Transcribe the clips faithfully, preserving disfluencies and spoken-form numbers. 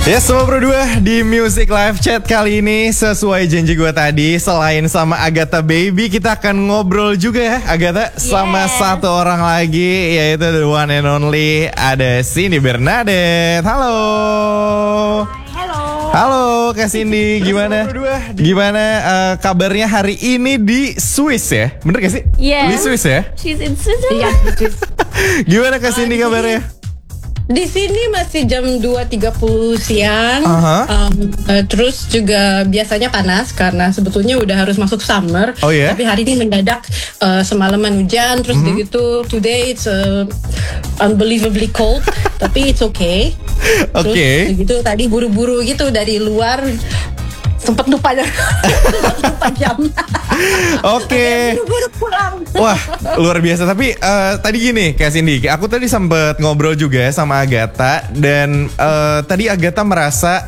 Ya, semua berdua di Music Live Chat kali ini sesuai janji gue tadi. Selain sama Agatha Baby, kita akan ngobrol juga ya Agatha sama Yes. satu orang lagi, yaitu the one and only ada Cindy Bernadette. Halo. Halo. Halo Kak Cindy, gimana? Gimana uh, kabarnya hari ini di Swiss ya? Bener gak sih? Yes. Di Swiss ya? She's in Switzerland. Iya, Gimana Kak Cindy kabarnya? di sini masih jam dua tiga puluh siang. Aha. Um, uh, terus juga biasanya panas karena sebetulnya udah harus masuk summer. Oh, ya? Tapi hari ini mendadak uh, semalaman hujan. Terus Mhm. begitu today it's uh, unbelievably cold. Tapi it's okay. Terus Oke. begitu tadi buru-buru gitu dari luar. Sempet lupa lupa jam. Oke. Buru-buru pulang. Wah, luar biasa. Tapi eh, tadi gini Kak Cindy, aku tadi sempet ngobrol juga sama Agatha. Dan eh, tadi Agatha merasa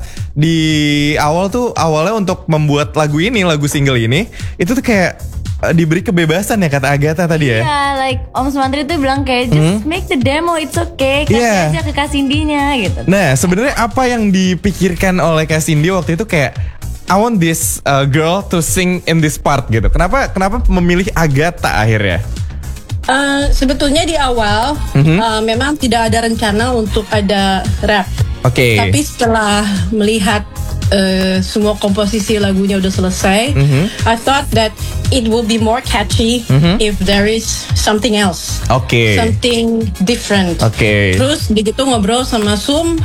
di awal tuh, awalnya untuk membuat lagu ini, lagu single ini, itu tuh kayak eh, diberi kebebasan ya kata Agatha tadi ya. Yeah, like Om Sumantri tuh bilang kayak just make the demo, it's okay. Kasih Yeah. aja ke Kak Cindy-nya gitu. Nah, sebenarnya apa yang dipikirkan oleh Kak Cindy waktu itu kayak I want this uh, girl to sing in this part gitu. Kenapa kenapa memilih Agatha akhirnya? Uh, sebetulnya di awal Mhm. uh, memang tidak ada rencana untuk ada rap. Oke. Tapi setelah melihat uh, semua komposisi lagunya udah selesai, Mhm. I thought that it will be more catchy Mhm. if there is something else, Oke. something different. Oke. Terus begitu ngobrol sama Sum,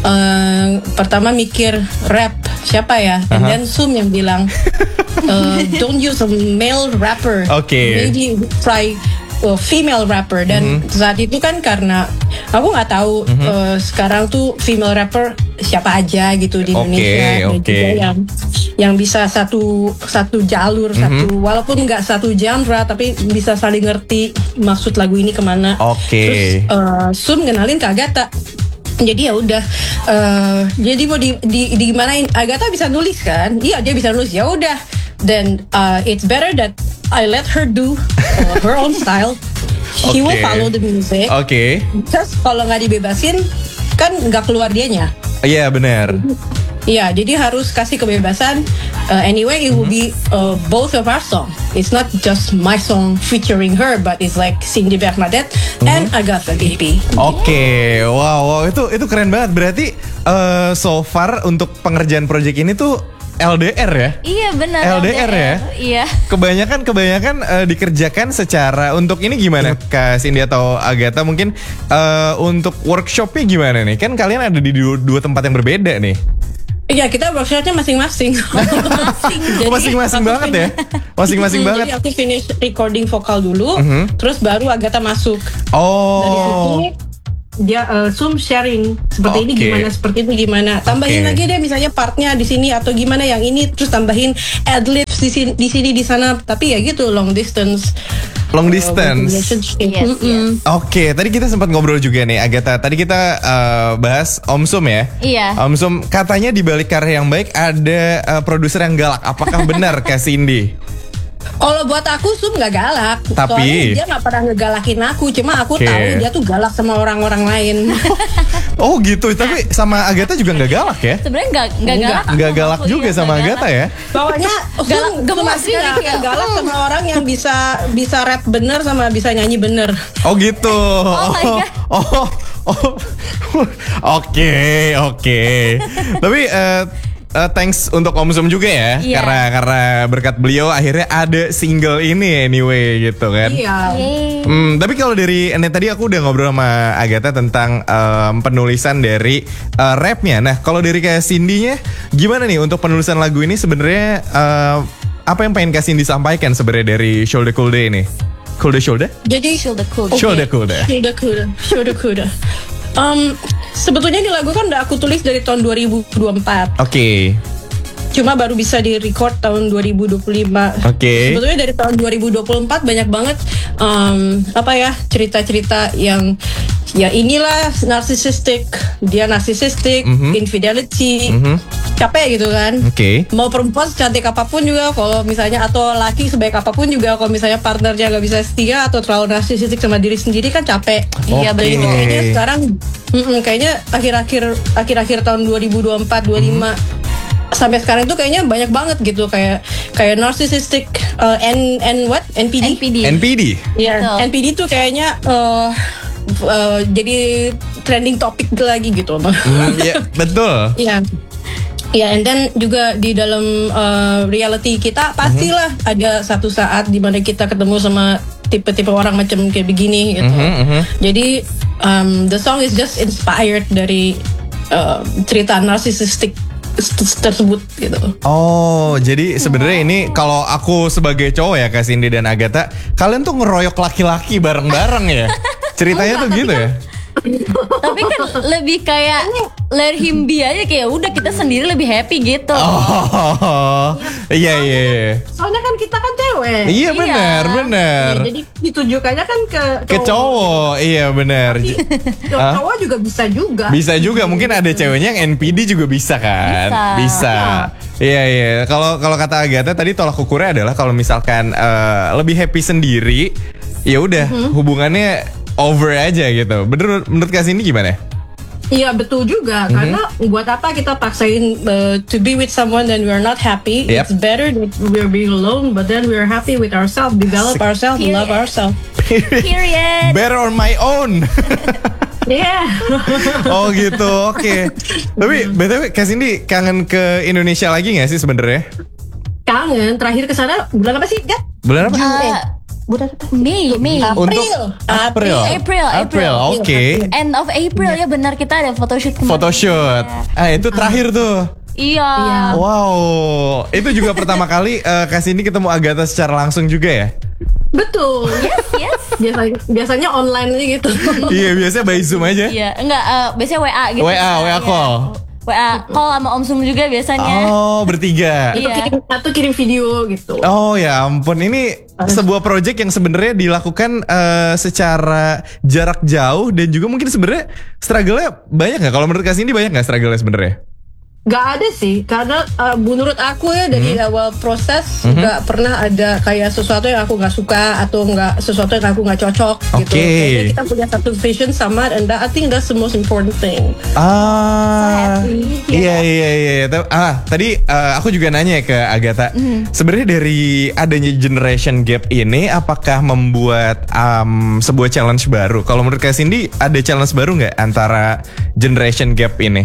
uh, pertama mikir rap siapa ya, and Aha. then Sum yang bilang uh, don't use a male rapper, Oke. maybe try uh, female rapper. Dan saat itu kan karena aku nggak tahu uh, sekarang tuh female rapper siapa aja gitu di Oke, Indonesia, dan oke. juga yang yang bisa satu satu jalur, satu walaupun nggak satu genre tapi bisa saling ngerti maksud lagu ini kemana. Oke. Terus uh, Sun kenalin ke Agatha. Jadi ya udah, uh, jadi mau di, di, di gimanain? Agatha bisa nulis kan? Iya, dia bisa nulis. Ya udah, then uh, it's better that I let her do uh, her own style. She will Oke. follow the music. Oke. Terus kalau nggak dibebasin, kan nggak keluar dianya. Iya benar. Iya, jadi harus kasih kebebasan. Uh, anyway, it will be uh, both of our song. It's not just my song featuring her, but it's like Cindy Bernadette and Agatha Baby. Oke, wow, wow, itu itu keren banget. Berarti eh, so far untuk pengerjaan project ini tuh L D R ya? Iya benar. L D R ya? Iya. Kebanyakan kebanyakan eh, dikerjakan secara untuk ini gimana Kak Cindy atau Agatha mungkin eh, untuk workshopnya gimana nih? Kan kalian ada di dua, dua tempat yang berbeda nih. Iya, kita workshopnya masing-masing. Oh, masing-masing aku banget ya? finish- Masing-masing Mm, banget. Jadi aku finish recording vokal dulu, Mhm. terus baru Agatha masuk. Dari situ Oh, dia uh, Zoom sharing seperti ini Oke. gimana, seperti itu gimana. Tambahin Oke. lagi deh misalnya partnya di sini atau gimana yang ini, terus tambahin adlibs di sini di sini di sana. Tapi ya gitu long distance. long uh, distance. relationship. Yes, Mm-mm. Oke, tadi kita sempat ngobrol juga nih Agatha. Tadi kita eh, bahas Om Sum ya. Iya. Om Sum katanya di balik karya yang baik ada eh, produser yang galak. Apakah benar Kak Cindy? Kalau buat aku Sum nggak galak. Tapi- Soalnya dia nggak pernah ngegalakin aku. Cuma aku Oke. tahu dia tuh galak sama orang-orang lain. Oh gitu, tapi sama Agatha juga nggak galak ya? Sebenarnya nggak nggak Enggak. galak. Nggak aku, galak aku, juga iya, sama nggak Agatha galak. ya? Pokoknya Galak, Sum gemes gemas gitu, sekali kayak, galak hmm. sama orang yang bisa bisa rap bener sama bisa nyanyi bener. Oh gitu. Oh my God. Oh, oh. Oke, oke. Tapi eh, eh, thanks untuk Om Sum juga ya, Iya. karena karena berkat beliau akhirnya ada single ini anyway gitu kan. Iya. Yeay. Hmm, tapi kalau dari ini tadi aku udah ngobrol sama Agatha tentang em, penulisan dari eh, rapnya. Nah, kalau dari kayak Cindy-nya, gimana nih untuk penulisan lagu ini sebenarnya eh, apa yang pengen Kak Cindy sampaikan sebenarnya dari Shoulder Cool Day ini? Cool Day Shoulder? Jadi Shoulder cool. Oke. Shoulder Cool Day. Shoulder kuda, shoulder kuda. Um, sebetulnya di lagu kan udah aku tulis dari tahun dua ribu dua puluh empat. Oke. Cuma baru bisa di record tahun dua ribu dua puluh lima. Oke. Sebetulnya dari tahun dua ribu dua puluh empat banyak banget um, apa ya cerita-cerita yang ya inilah narcissistic, dia narcissistic, Mhm. infidelity, Mhm. capek gitu kan. Oke. Mau perempuan secantik apapun juga kalau misalnya, atau laki sebaik apapun juga kalau misalnya partnernya nggak bisa setia atau terlalu narsisistik sama diri sendiri kan capek. Iya, Oke. betul. Kayaknya sekarang mm-mm, kayaknya akhir-akhir akhir-akhir tahun dua ribu dua puluh empat dua puluh lima sampai sekarang itu kayaknya banyak banget gitu, kayak kayak narcissistic uh, N N what N P D. N P D. N P D. Ya, Betul. N P D tuh kayaknya uh, uh, jadi trending topik lagi gitu. Hmm, ya, betul. Iya. Ya, and then juga di dalam uh, reality kita pastilah ada satu saat di mana kita ketemu sama tipe-tipe orang macam kayak begini gitu. Mhm, mhm. Jadi um, the song is just inspired dari uh, cerita narsisistik tersebut gitu. Oh, jadi sebenarnya ini kalau aku sebagai cowok ya Kak Cindy dan Agatha, kalian tuh ngeroyok laki-laki bareng-bareng ya? Ceritanya tuh gitu ya? Tapi kan lebih kayak let him be aja, kayak udah kita sendiri lebih happy gitu. Oh, iya iya. iya. Soalnya kan kita kan cewek. Iya benar, benar. Ya, jadi ditujukannya kan ke Ke cowok, iya benar. J- Hah? Cowok juga bisa juga. Bisa juga, mungkin ada ceweknya yang N P D juga bisa kan? Bisa. Iya iya. Kalau kalau kata Agatha tadi tolak ukurnya adalah kalau misalkan eh, lebih happy sendiri, ya udah hubungannya over aja gitu. Bener menurut Kak Cindy gimana? Iya betul juga, karena buat apa kita paksain uh, to be with someone then we are not happy. Yep. It's better that we're being alone, but then we're happy with ourselves, develop ourselves, love ourselves. Period. Better on my own. Yeah. Oh gitu, oke. Tapi B T W Kak Cindy kangen ke Indonesia lagi gak sih sebenarnya? Kangen, terakhir ke sana bulan apa sih, Gat? Bulan apa? Uh, Bulan apa? Mei, Mei. April. April. April, April. Oke. End of April ya, benar, kita ada photoshoot kemarin. Photoshoot. Ah itu terakhir tuh. Iya. Iya. Wow, itu juga pertama kali uh, Kak Cindy ketemu Agatha secara langsung juga ya? Betul. Yes, yes. Biasanya, biasanya online aja gitu. Iya, biasanya by Zoom aja. Iya, enggak, eh, biasanya W A gitu. W A, W A Iya. call. W A call sama Om Sum juga biasanya. Oh, bertiga. Atau Iya. kirim atau kirim video gitu. Oh ya ampun, ini sebuah project yang sebenarnya dilakukan eh, secara jarak jauh dan juga mungkin sebenarnya struggle-nya banyak nggak? Kalau menurut Kak Cindy banyak nggak struggle-nya sebenarnya? Gak ada sih, karena uh, menurut aku ya dari Hmm. awal proses nggak pernah ada kayak sesuatu yang aku nggak suka atau nggak sesuatu yang aku nggak cocok gitu. Oke. Kayaknya kita punya satu vision sama, and that, I think that's the most important thing. Ah, happy. iya iya iya. Ta- Ah, tadi eh, aku juga nanya ke Agatha. Sebenarnya dari adanya generation gap ini, apakah membuat um, sebuah challenge baru? Kalau menurut Kak Cindy, ada challenge baru nggak antara generation gap ini?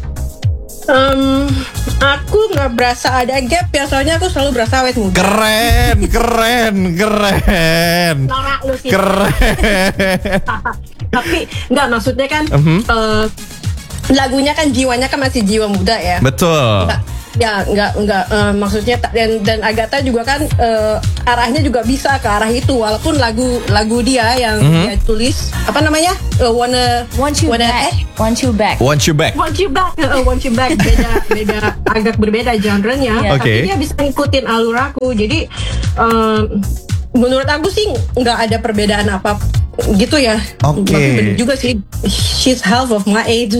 Um, aku nggak berasa ada gap ya, soalnya aku selalu berasa awet muda. Keren, keren, keren, Norak lu sih. keren. Tapi nggak, maksudnya kan Mhm. uh, lagunya kan jiwanya kan masih jiwa muda ya. Betul. Nggak, ya nggak nggak eh, maksudnya ta- dan dan Agatha juga kan eh, arahnya juga bisa ke arah itu, walaupun lagu lagu dia yang dia tulis apa namanya Eh, wanna Want you wanna back. eh Want you back. Want you back. want you back eh, want you back beda beda agak berbeda genrenya, Iya. Oke. tapi dia bisa ngikutin alur aku, jadi em, menurut aku sih nggak ada perbedaan apa gitu ya. Oke. Tapi bener juga sih, she's half of my age.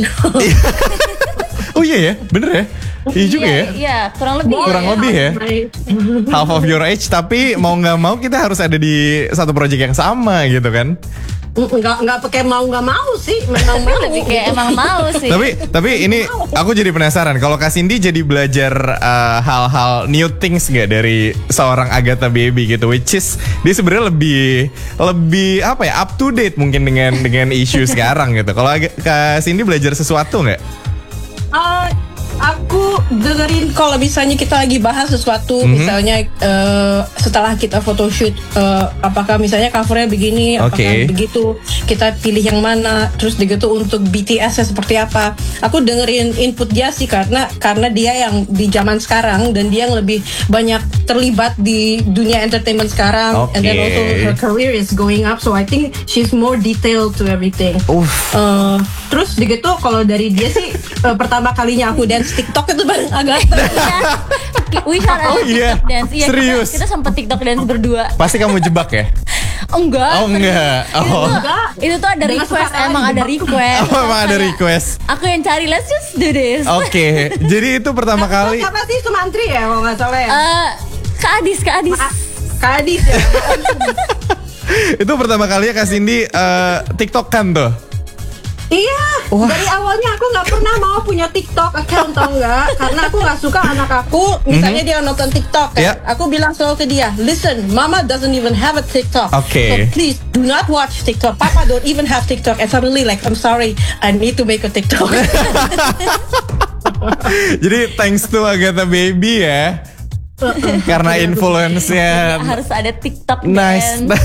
Oh iya ya, bener ya? Iya juga Iya, ya. iya, kurang lebih. Kurang lebih ya. Half of your age, tapi mau nggak mau kita harus ada di satu project yang sama gitu kan. Nggak nggak pakai mau nggak mau sih, memang mau. Lebih kayak emang mau sih. Tapi tapi ini aku jadi penasaran kalau Kak Cindy jadi belajar uh, hal-hal new things nggak dari seorang Agatha Baby gitu, which is dia sebenarnya lebih lebih apa ya, up to date mungkin dengan dengan isu sekarang gitu. Kalau Aga- Kak Cindy belajar sesuatu nggak? Uh, aku dengerin kalau misalnya kita lagi bahas sesuatu, misalnya uh, setelah kita photoshoot, uh, apakah misalnya covernya begini, apakah Oke. begitu, kita pilih yang mana, terus begitu untuk B T S -nya seperti apa. Aku dengerin input dia sih, karena karena dia yang di zaman sekarang dan dia yang lebih banyak terlibat di dunia entertainment sekarang, and then Oke. also her career is going up, so I think she's more detailed to everything. Uff. Uh, terus begitu kalau dari dia sih uh, pertama kalinya aku dance TikTok itu bareng Agatha. We had a Oh, iya? TikTok dance. Iya, Serius? Kita, kita sempat TikTok dance berdua. Pasti kamu jebak ya? Enggak. Oh enggak. Oh. Itu, tuh- itu tuh ada Dengan request, suka emang kali. ada request. Oh, emang ada Kayak, request. Aku yang cari, let's just do this. Oke, jadi itu pertama kali. Siapa sih Sumantri ya kalau nggak salah ya? Eh, Kak Adis, Kak Adis. Kak Adis ya. Itu pertama kali ya Kak Cindy eh, TikTok kan tuh. Iya, dari awalnya aku nggak pernah mau punya TikTok account tau nggak? Karena aku nggak suka anak aku, misalnya dia nonton TikTok kan, Yeah. aku bilang selalu ke dia, listen, Mama doesn't even have a TikTok, Oke. so please do not watch TikTok. Papa don't even have TikTok, and suddenly like, I'm sorry, I need to make a TikTok. Jadi thanks to Agatha Baby ya. Karena influence-nya Harus ada TikTok nice. dan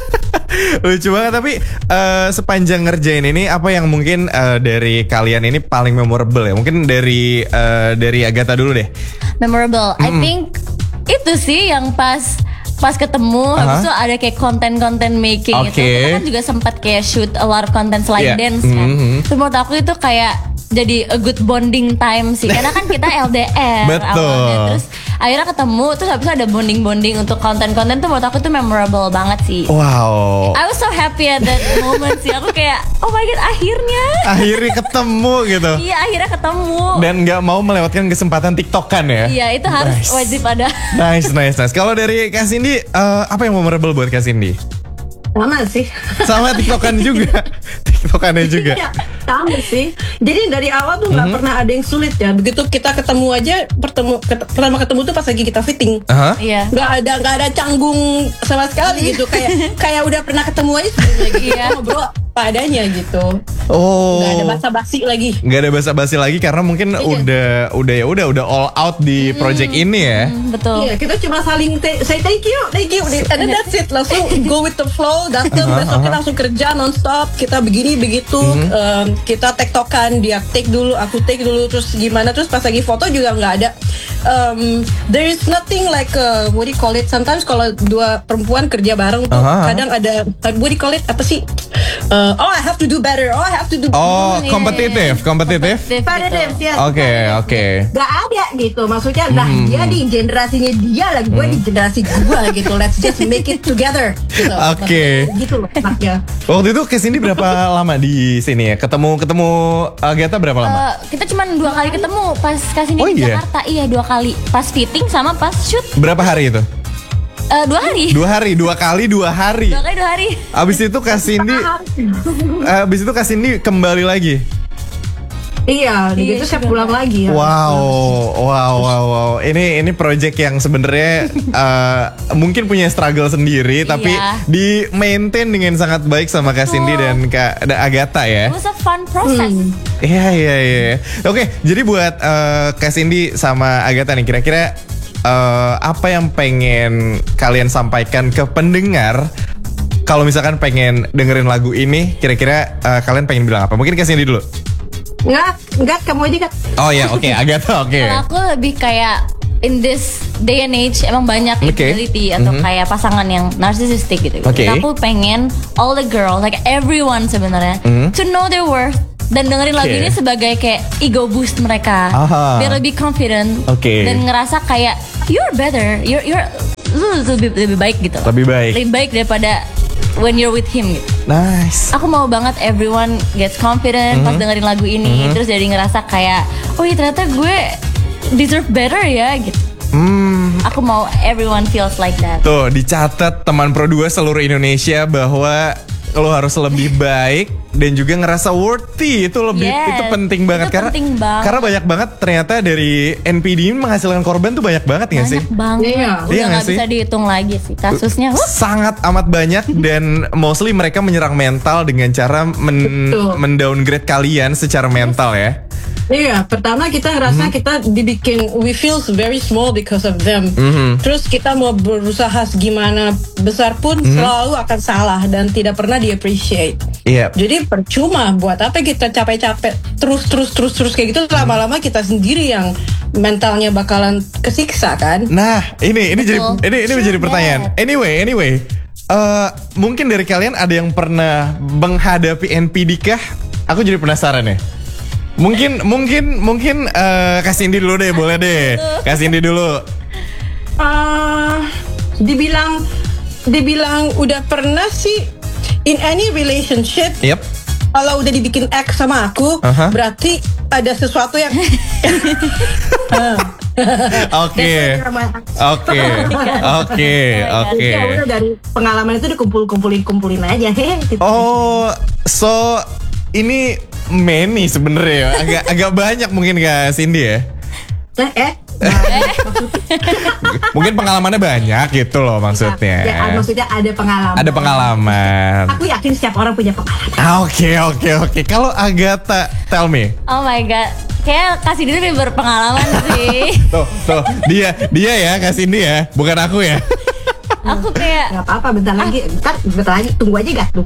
Lucu banget. Tapi eh, sepanjang ngerjain ini apa yang mungkin eh, dari kalian ini paling memorable ya? Mungkin dari eh, dari Agatha dulu deh. memorable. I think itu sih yang pas pas ketemu, habis Aha. itu ada kayak konten-konten making Oke. itu. Kita kan juga sempat kayak shoot a lot of content selain Yeah. dance kan. Mhm. Terus menurut aku itu kayak jadi a good bonding time sih, karena kan kita L D R Betul. awalnya. Terus akhirnya ketemu, terus habis itu ada bonding-bonding untuk konten-konten tuh menurut aku tuh memorable banget sih. Wow. I was so happy at that moment sih. Aku kayak, oh my god, akhirnya. Akhirnya ketemu gitu. Iya, akhirnya ketemu. Dan nggak mau melewatkan kesempatan TikTokan ya. Iya, itu harus Nice. wajib ada. Nice, nice, nice. Kalau dari Kak Cindy, eh, apa yang memorable buat Kak Cindy? Sama sih. Sama TikTokan juga. TikTokannya juga. Iya, sama sih. Jadi dari awal tuh nggak pernah ada yang sulit ya. Begitu kita ketemu aja, pertemu ket- pertama ketemu tuh pas lagi kita fitting. Aha. Iya. Nggak ada nggak ada canggung sama sekali gitu, kayak kayak udah pernah ketemu aja sebelumnya gitu. Iya. Ngobrol apa adanya gitu. Oh. Nggak ada basa-basi lagi. Nggak ada basa-basi lagi karena mungkin Iya. udah udah ya udah udah all out di project ini ya. Hmm, betul. Iya, kita cuma saling te- say thank you, thank you, and then that's it. Langsung go with the flow, datang besoknya langsung kerja nonstop. Kita begini begitu, em, kita tektokan, dia take dulu, aku take dulu, terus gimana, terus pas lagi foto juga nggak ada. Um, there is nothing like uh, what do you call it? Sometimes kalau dua perempuan kerja bareng tuh, Aha. kadang ada uh, what do you call it? Apa sih? Uh, oh, I have to do better. Oh, I have to do. Oh, iya, kompetitif, kompetitif. Competitive, yes. Oke, oke. Gak ada gitu, maksudnya lah dia di generasinya dia lah, gue di generasi gue gitu. Let's just make it together. Gitu. Oke. Maksudnya Gitu loh anaknya. Waktu itu Kak Cindy berapa lama di sini ya? Ketemu ketemu Agatha berapa lama? Eh, kita cuma dua kali ketemu pas kasih Oh, di iya? Jakarta. Iya, dua kali. Pas fitting sama pas shoot. Berapa hari itu? Eh, dua hari. Dua hari, dua kali dua hari. Dua kali dua hari. Abis itu Kak Cindy, abis itu Kak Cindy kembali lagi. Iya, gitu saya pulang lagi ya. Wow, wow, wow, wow. Ini ini project yang sebenarnya eh, mungkin punya struggle sendiri, tapi Iya. di maintain dengan sangat baik sama Kak Cindy dan Kak dan Agatha ya. It was a fun process. Iya, iya, iya. Oke, jadi buat eh, Kak Cindy sama Agatha nih, kira-kira eh, apa yang pengen kalian sampaikan ke pendengar? Kalau misalkan pengen dengerin lagu ini, kira-kira eh, kalian pengen bilang apa? Mungkin Kak Cindy dulu. Enggak, enggak kamu aja kan. Oh ya, oke, Agatha, oke. Kalau aku lebih kayak in this day and age emang banyak Oke. infidelity atau Mhm. kayak pasangan yang narcissistic gitu. Oke. Jadi aku pengen all the girls, like everyone sebenarnya, Mhm. to know their worth dan dengerin lagu Oke. ini sebagai kayak ego boost mereka, Aha. biar lebih confident Oke. dan ngerasa kayak you're better, you're you're lu lebih lebih baik gitu. Lebih baik. Lebih baik daripada when you're with him gitu. Nice. Aku mau banget everyone gets confident pas dengerin lagu ini, terus jadi ngerasa kayak, oh iya ternyata gue deserve better ya gitu. Hmm. Aku mau everyone feels like that. Tuh dicatat teman Pro dua seluruh Indonesia bahwa lo harus lebih baik dan juga ngerasa worthy, itu lebih Yes, itu penting banget itu karena penting banget. karena banyak banget ternyata dari N P D ini menghasilkan korban tuh banyak banget nggak sih? Banyak banget. Iya. Iya Udah nggak nggak sih? bisa dihitung lagi sih kasusnya. Huh. Sangat amat banyak dan mostly mereka menyerang mental dengan cara men Betul. mendowngrade kalian secara mental ya. Iya, pertama kita ngerasa kita dibikin we feel very small because of them. Mhm. Terus kita mau berusaha segimana besar pun selalu akan salah dan tidak pernah di appreciate. Iya. Jadi percuma buat apa kita capek-capek terus terus terus terus kayak gitu, lama-lama kita sendiri yang mentalnya bakalan kesiksa kan. Nah, ini ini jadi Betul. ini ini Sure menjadi that. pertanyaan. Anyway, anyway, eh, mungkin dari kalian ada yang pernah menghadapi N P D kah? Aku jadi penasaran ya. Mungkin mungkin mungkin eh, Kak Cindy dulu deh, boleh deh. Kak Cindy dulu. Eh, dibilang dibilang udah pernah sih in any relationship. Yep. Kalau udah dibikin X sama aku, Aha. berarti ada sesuatu yang Oke. Oke. Oke. Oke. Ya udah dari pengalaman itu dikumpul-kumpulin kumpulin aja. Gitu. Oh, so ini many sebenarnya ya. Agak agak banyak mungkin Kak Cindy ya. Nah, eh. Mungkin pengalamannya banyak gitu loh maksudnya. Ya, maksudnya ada pengalaman. Ada pengalaman. Aku yakin setiap orang punya pengalaman. Ah, Oke oke oke. Kalau Agatha, tell me. Oh my god, kayak kasih dia lebih berpengalaman sih. Tuh tuh dia dia ya Kak Cindy ya, bukan aku ya. Aku kayak Gak apa-apa, bentar lagi, bentar, bentar lagi, tunggu aja gak tuh.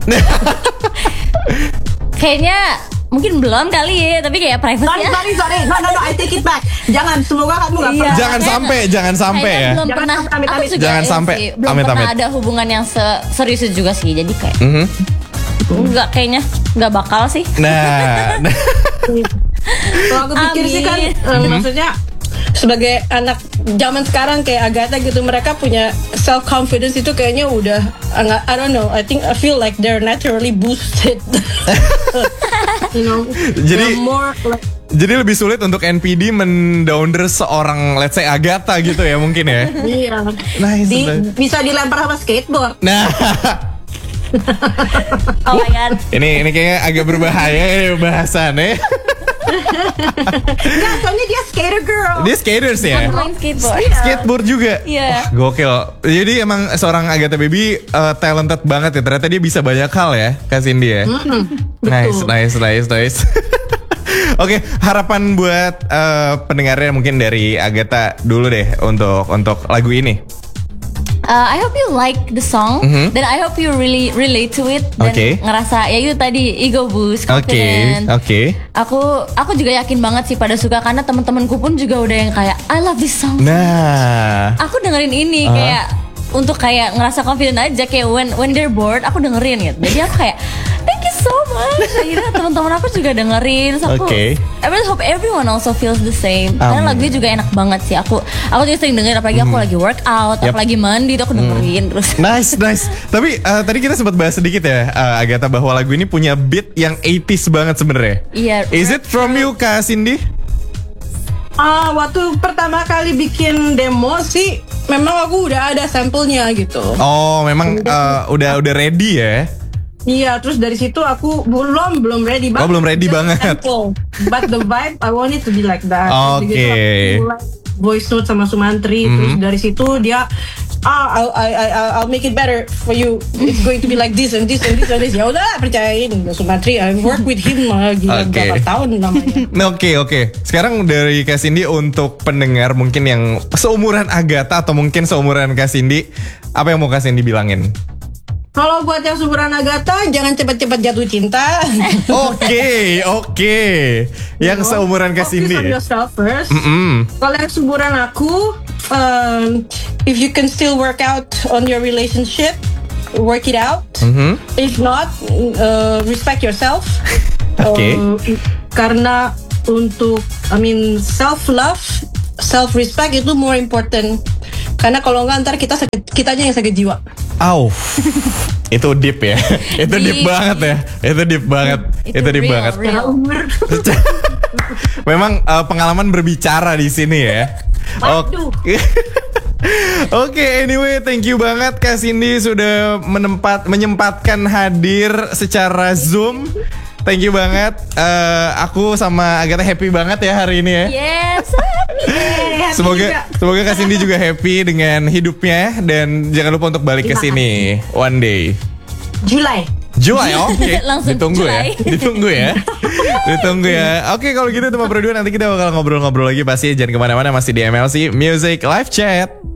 kayaknya mungkin belum kali ya, tapi kayak Sorry, private ya. sorry, sorry. No, no, no, I take it back. Jangan, semoga kamu gak Iya. pernah. Jangan Kayaknya- sampai, jangan sampai kayaknya ya. Belum Jangan pernah. sampai, amit, Aku amit. juga Jangan iya sampai, sih, belum amit, pernah amit. ada hubungan yang se- serius itu juga sih. Jadi kayak Mhm. enggak, kayaknya enggak bakal sih. Nah, nah. Kalau aku pikir sih kan, Amin. eh, maksudnya sebagai anak zaman sekarang kayak Agatha gitu, mereka punya self confidence itu kayaknya udah enggak, I don't know, I think I feel like they're naturally boosted. You know, Jadi- they're more like, Jadi lebih sulit untuk N P D mendowner seorang let's say Agatha gitu ya mungkin ya. iya, Nice, di, nice. bisa dilempar sama skateboard. Nah, Oh my god. ini ini kayaknya agak berbahaya ya bahasannya. Enggak, soalnya dia skater girl. Dia skaters ya. Aku main skateboard. Skateboard juga. Iya. Wah, gokil. Jadi emang seorang Agatha Baby uh, talented banget ya. Ternyata dia bisa banyak hal ya, Kak Cindy ya. Nice, betul. nice, nice, nice. Oke, harapan buat uh, pendengarnya mungkin dari Agatha dulu deh untuk untuk lagu ini. Uh, I hope you like the song, Mhm. dan I hope you really relate to it dan Oke. ngerasa ya itu tadi ego boost, Oke, confident. oke. Aku aku juga yakin banget sih pada suka, karena teman-temanku pun juga udah yang kayak I love this song. Nah, Aku dengerin ini Uh-huh. kayak untuk kayak ngerasa confident aja, kayak when when they're bored aku dengerin gitu. Jadi aku kayak thank you so much. Akhirnya teman-teman aku juga dengerin. So aku Oke. I really hope everyone also feels the same. Karena Amin. lagunya juga enak banget sih. Aku aku juga sering dengerin, apalagi aku lagi workout, Yep. apalagi mandi tuh aku dengerin terus. nice, nice. Tapi uh, tadi kita sempat bahas sedikit ya, uh, Agatha, bahwa lagu ini punya beat yang eighties banget sebenarnya. Iya. Is it from you, Kak Cindy? Ah, waktu pertama kali bikin demo sih, memang aku udah ada sampelnya gitu. Oh, memang uh, udah udah ready ya? Iya, terus dari situ aku belum belum ready banget. Oh, belum ready Just banget. sample. But the vibe I want it to be like that. Oke. Jadi gitu aku mulai voice note sama Sumantri, Mhm. terus dari situ dia ah I'll, I, I, I'll- I'll make it better for you. It's going to be like this and this and this and this. Ya udah, percayain Sumantri. I work with him uh, gila Oke. berapa tahun namanya. Nah, Oke oke. Sekarang dari Kak Cindy untuk pendengar mungkin yang seumuran Agatha atau mungkin seumuran Kak Cindy, apa yang mau Kak Cindy bilangin? Kalau buat yang seumuran Agatha, jangan cepat-cepat jatuh cinta. Oke oke. Yang seumuran Kak Focus Cindy. on yourself first. Mm-mm. Kalau yang seumuran aku, um, if you can still work out on your relationship, work it out. Mhm. If not, uh, respect yourself. Oke. Uh, karena untuk, I mean, self love, self respect itu more important. Karena kalau nggak ntar kita sakit, kitanya yang sakit jiwa. Au. Itu deep ya. Itu deep Deep. banget ya. Itu deep banget. Itu Itu deep real, banget. real. Karena umur. Memang uh, pengalaman berbicara di sini ya. Waduh. Oke. Oke, anyway, thank you banget Kak Cindy sudah menempat menyempatkan hadir secara Zoom. Thank you banget. Eh, aku sama Agatha happy banget ya hari ini ya. Yes, so happy. Eh, happy Semoga juga. semoga Kak Cindy juga happy dengan hidupnya dan jangan lupa untuk balik ke Terima sini one day. Julai. Julai, oke. Langsung Ditunggu ya. Julai. Ditunggu ya. Ditunggu ya. Oke, kalau gitu teman berdua nanti kita bakal ngobrol-ngobrol lagi, pasti jangan kemana-mana, masih di M L C Music Live Chat.